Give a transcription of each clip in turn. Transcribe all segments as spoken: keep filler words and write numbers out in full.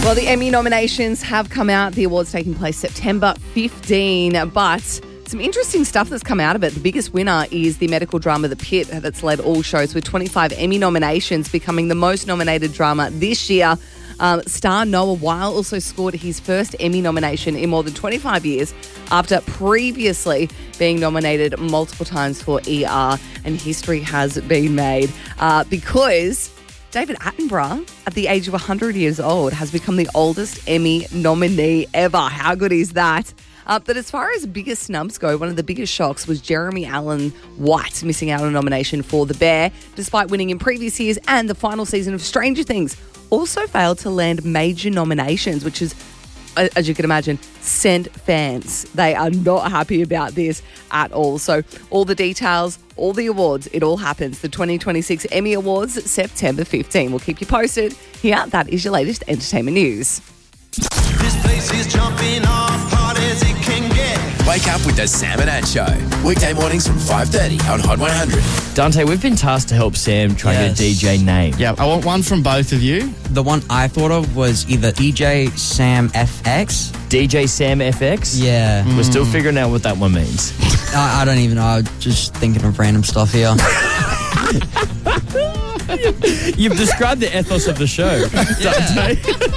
Well, the Emmy nominations have come out. The awards taking place September fifteenth, but some interesting stuff that's come out of it. The biggest winner is the medical drama The Pit that's led all shows with twenty-five Emmy nominations, becoming the most nominated drama this year. Um, star Noah Weil also scored his first Emmy nomination in more than twenty-five years after previously being nominated multiple times for E R, and history has been made uh, because David Attenborough, at the age of one hundred years old, has become the oldest Emmy nominee ever. How good is that? Uh, but as far as biggest snubs go, one of the biggest shocks was Jeremy Allen White missing out on a nomination for The Bear, despite winning in previous years, and the final season of Stranger Things also failed to land major nominations, which is, as you can imagine, sent fans. They are not happy about this at all. So all the details, all the awards, it all happens. The twenty twenty-six Emmy Awards, September fifteenth. We'll keep you posted. Here, that is your latest entertainment news. This place is jumping off hard as it can get. Wake up with the Sam and Ann Show. Weekday mornings from five thirty on Hot one hundred. Dante, we've been tasked to help Sam try Yes. and get a D J name. Yeah, I want one from both of you. The one I thought of was either D J Sam F X. D J Sam F X? Yeah. We're still figuring out what that one means. I, I don't even know. I'm just thinking of random stuff here. You've described the ethos of the show, Dante.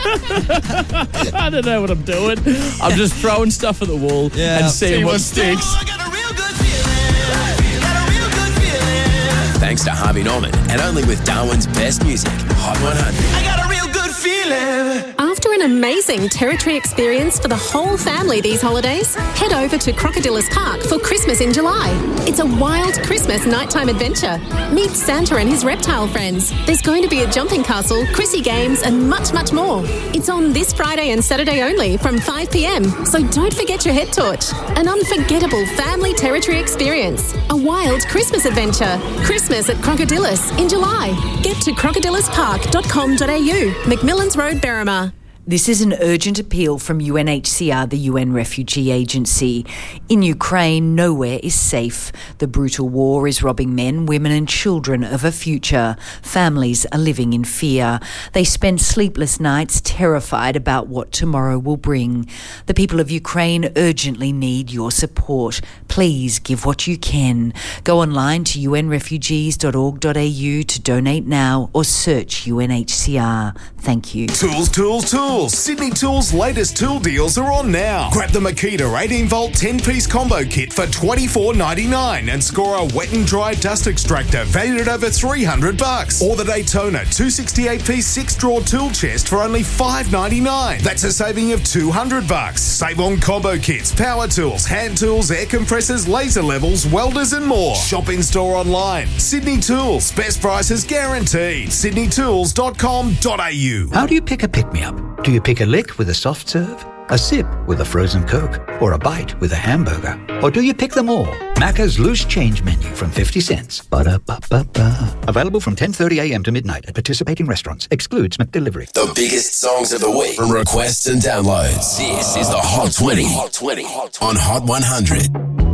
I don't know what I'm doing. I'm just throwing stuff at the wall Yeah. and seeing See what what sticks. Oh, I got a real good feeling. Got a real good feeling. Thanks to Harvey Norman and only with Darwin's best music, Hot one hundred. I got a real good feeling. After an amazing Territory experience for the whole family these holidays, head over to Crocodilus Park for Christmas in July. It's a wild Christmas nighttime adventure. Meet Santa and his reptile friends. There's going to be a jumping castle, Chrissy games, and much, much more. It's on this Friday and Saturday only from five p.m, so don't forget your head torch. An unforgettable family Territory experience. A wild Christmas adventure. Christmas at Crocodilus in July. Get to crocodilus park dot com dot a u. Macmillans Road, Berrima. This is an urgent appeal from U N H C R, the U N Refugee Agency. In Ukraine, nowhere is safe. The brutal war is robbing men, women and children of a future. Families are living in fear. They spend sleepless nights terrified about what tomorrow will bring. The people of Ukraine urgently need your support. Please give what you can. Go online to u n refugees dot org dot a u to donate now or search U N H C R. Thank you. Tools, tools, tools. Sydney Tools' latest tool deals are on now. Grab the Makita eighteen volt ten piece combo kit for twenty-four ninety-nine and score a wet and dry dust extractor valued at over three hundred bucks. Or the Daytona two sixty-eight piece six drawer tool chest for only five ninety-nine. That's a saving of two hundred bucks. Save on combo kits, power tools, hand tools, air compressors, laser levels, welders and more. Shop in store online. Sydney Tools. Best prices guaranteed. sydney tools dot com dot a u. How do you pick a pick-me-up? Do you pick a lick with a soft serve, a sip with a frozen Coke, or a bite with a hamburger? Or do you pick them all? Macca's Loose Change Menu from fifty cents. Ba-da-ba-ba-ba. Available from ten thirty a.m. to midnight at participating restaurants. Excludes McDelivery. The biggest songs of the week from requests and downloads. This is the Hot twenty, Hot twenty on Hot one hundred.